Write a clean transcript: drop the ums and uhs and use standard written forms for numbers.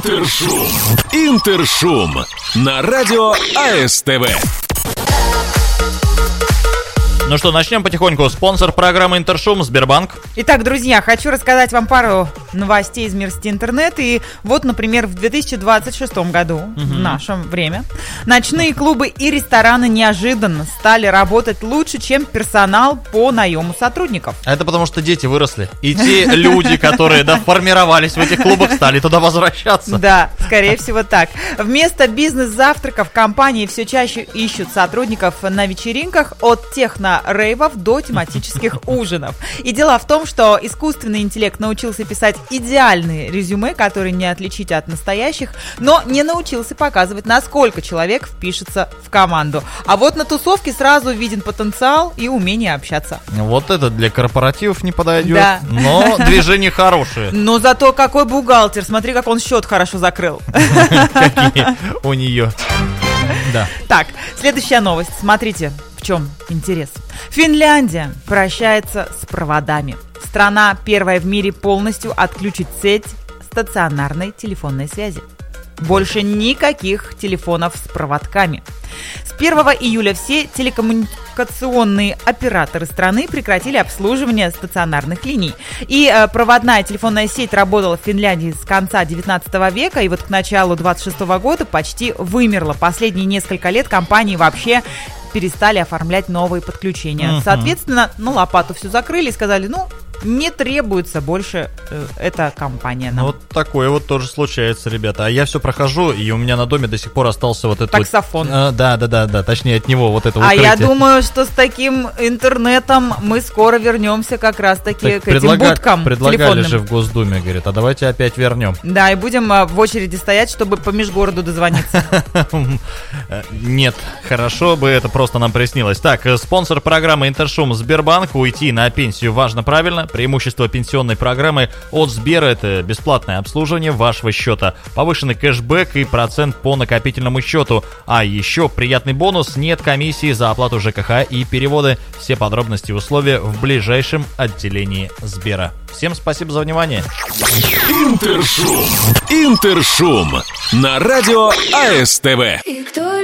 Интершум на радио АСТВ. Ну что, начнем потихоньку. Спонсор программы «Интершум» — Сбербанк. Итак, друзья, хочу рассказать вам пару новостей из мира сети интернет. И вот, например, в 2026 году, в нашем время, ночные клубы и рестораны неожиданно стали работать лучше, чем персонал по наему сотрудников. А это потому, что дети выросли. И те люди, которые формировались в этих клубах, стали туда возвращаться. Да, скорее всего так. Вместо бизнес-завтраков компании все чаще ищут сотрудников на вечеринках от техно-рейвов до тематических ужинов. И дело в том, что искусственный интеллект научился писать идеальные резюме, которые не отличить от настоящих, но не научился показывать, насколько человек впишется в команду. А вот на тусовке сразу виден потенциал и умение общаться. Вот это для корпоративов не подойдет, да. Но движения хорошие. Но зато какой бухгалтер, смотри, как он счет хорошо закрыл. Какие у нее. Да. Так, следующая новость. Смотрите, в чем интерес. Финляндия прощается с проводами. Страна первая в мире полностью отключит сеть стационарной телефонной связи. Больше никаких телефонов с проводками. С 1 июля все телекоммуникационные операторы страны прекратили обслуживание стационарных линий. И проводная телефонная сеть работала в Финляндии с конца 19 века, и вот к началу 26 года почти вымерла. Последние несколько лет компании вообще перестали оформлять новые подключения. Соответственно, на лопату все закрыли и сказали, не требуется больше эта компания нам. Вот такое вот тоже случается, ребята. А я все прохожу, и у меня на доме до сих пор остался вот этот таксофон. Да, точнее от него вот это укрытие. А я думаю, что с таким интернетом мы скоро вернемся как раз-таки к этим будкам предлагали телефонным. Же в Госдуме, говорят, а давайте опять вернем. Да, и будем в очереди стоять, чтобы по межгороду дозвониться. Нет, хорошо бы это просто нам приснилось. Так, спонсор программы «Интершум» — Сбербанк. Уйти на пенсию важно правильно. Преимущество пенсионной программы от Сбера — это бесплатное обслуживание вашего счета, повышенный кэшбэк и процент по накопительному счету. А еще приятный бонус — нет комиссии за оплату ЖКХ и переводы. Все подробности и условия в ближайшем отделении Сбера. Всем спасибо за внимание. Интершум на радио АСТВ. И кто